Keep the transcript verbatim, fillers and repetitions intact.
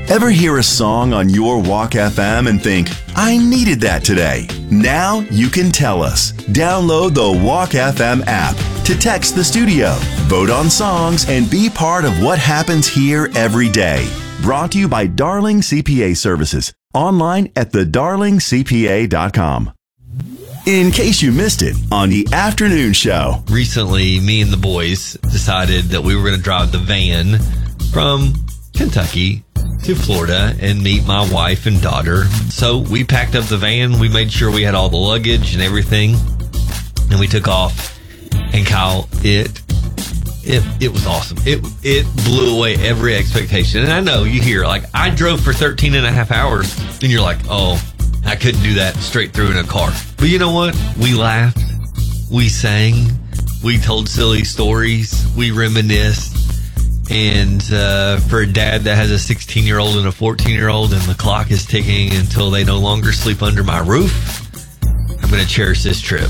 Ever hear a song on your Walk F M and think, I needed that today? Now you can tell us. Download the Walk F M app to text the studio, vote on songs, and be part of what happens here every day. Brought to you by Darling C P A Services. Online at the darling c p a dot com. In case you missed it on the afternoon show. Recently, me and the boys decided that we were going to drive the van from Kentucky to Florida and meet my wife and daughter. So we packed up the van. We made sure we had all the luggage and everything. And we took off. And Kyle, it it it was awesome. It it blew away every expectation. And I know you hear, like, I drove for thirteen and a half hours. And you're like, oh, I couldn't do that straight through in a car. But you know what? We laughed. We sang. We told silly stories. We reminisced. And uh, for a dad that has a sixteen-year-old and a fourteen-year-old and the clock is ticking until they no longer sleep under my roof, I'm going to cherish this trip.